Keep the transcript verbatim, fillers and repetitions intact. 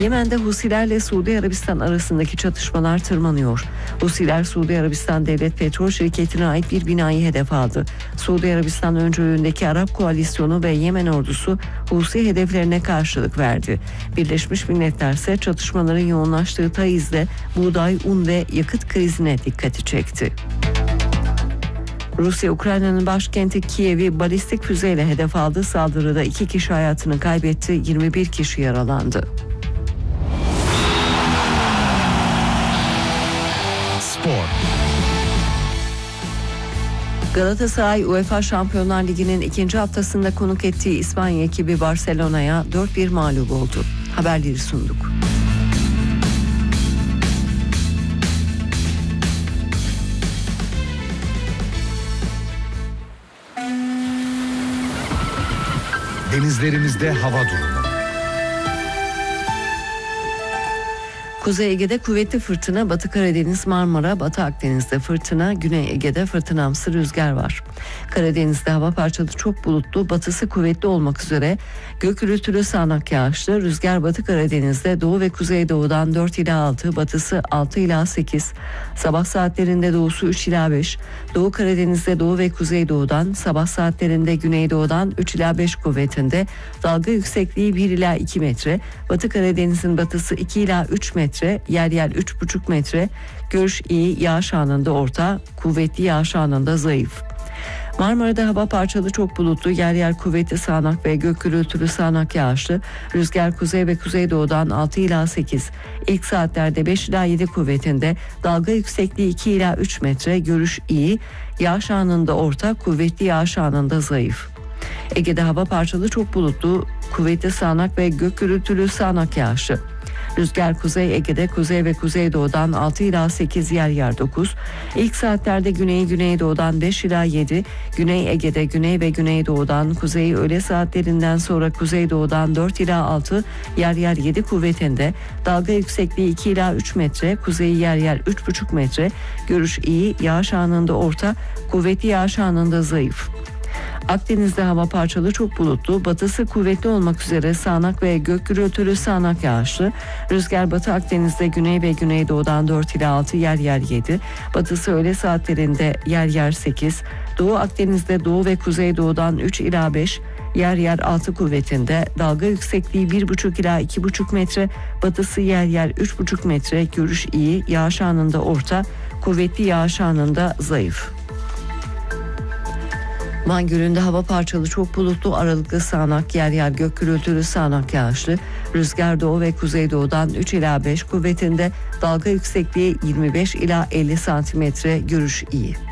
Yemen'de Husilerle Suudi Arabistan arasındaki çatışmalar tırmanıyor. Husiler, Suudi Arabistan Devlet Petrol Şirketi'ne ait bir binayı hedef aldı. Suudi Arabistan öncülüğündeki Arap Koalisyonu ve Yemen ordusu Husi hedeflerine karşılık verdi. Birleşmiş Milletler ise çatışmaların yoğunlaştığı Taiz'de buğday, un ve yakıt krizine dikkati çekti. Rusya, Ukrayna'nın başkenti Kiev'i balistik füzeyle hedef aldı. Saldırıda iki kişi hayatını kaybetti, yirmi bir kişi yaralandı. Spor. Galatasaray, UEFA Şampiyonlar Ligi'nin ikinci haftasında konuk ettiği İspanya ekibi Barcelona'ya dört bir mağlup oldu. Haberleri sunduk. Denizlerimizde hava durumu. Kuzey Ege'de kuvvetli fırtına, Batı Karadeniz, Marmara, Batı Akdeniz'de fırtına, Güney Ege'de fırtınamsı rüzgar var. Karadeniz'de hava parçalı çok bulutlu, batısı kuvvetli olmak üzere gök gürültülü sağanak yağışlı, rüzgar Batı Karadeniz'de doğu ve kuzeydoğudan dört ila altı, batısı altı ila sekiz, sabah saatlerinde doğusu üç ila beş, Doğu Karadeniz'de doğu ve kuzeydoğudan, sabah saatlerinde güneydoğudan üç ila beş kuvvetinde, dalga yüksekliği bir ila iki metre, Batı Karadeniz'in batısı iki ila üç metre, yer yer üç buçuk metre, görüş iyi, yağış anında orta, kuvvetli yağış anında zayıf. Marmara'da hava parçalı çok bulutlu, yer yer kuvvetli sağanak ve gök gürültülü sağanak yağışlı, rüzgar kuzey ve kuzeydoğudan altı ila sekiz, ilk saatlerde beş ila yedi kuvvetinde, dalga yüksekliği iki ila üç metre, görüş iyi, yağış anında orta, kuvvetli yağış anında zayıf. Ege'de hava parçalı çok bulutlu, kuvvetli sağanak ve gök gürültülü sağanak yağışlı. Rüzgar Kuzey Ege'de kuzey ve kuzeydoğudan altı ila sekiz, yer yer dokuz. İlk saatlerde güney güneydoğudan beş ila yedi. Güney Ege'de güney ve güneydoğudan kuzey, öğle saatlerinden sonra kuzeydoğudan dört ila altı, yer yer yedi kuvvetinde. Dalga yüksekliği iki ila üç metre. Kuzeyi yer yer üç buçuk metre. Görüş iyi. Yağış anında orta. Kuvvetli yağış anında zayıf. Akdeniz'de hava parçalı çok bulutlu, batısı kuvvetli olmak üzere sağanak ve gök gürültülü sağanak yağışlı. Rüzgar Batı Akdeniz'de güney ve güneydoğudan dört ila altı, yer yer yedi. Batısı öğle saatlerinde yer yer sekiz. Doğu Akdeniz'de doğu ve kuzeydoğudan üç ila beş, yer yer altı kuvvetinde. Dalga yüksekliği bir buçuk ila iki buçuk metre. Batısı yer yer üç buçuk metre. Görüş iyi, yağış anında orta, kuvvetli yağış anında zayıf. Van Gölü'nde hava parçalı çok bulutlu, aralıklı sağanak, yer yer gök gürültülü sağanak yağışlı. Rüzgar doğu ve kuzeydoğudan üç ila beş kuvvetinde, dalga yüksekliği yirmi beş ila elli santimetre, görüş iyi.